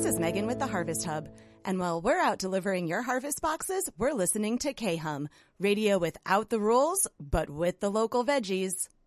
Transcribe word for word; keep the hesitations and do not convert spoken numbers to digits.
This is Megan with the Harvest Hub. And while we're out delivering your harvest boxes, we're listening to K-Hum, radio without the rules, but with the local veggies.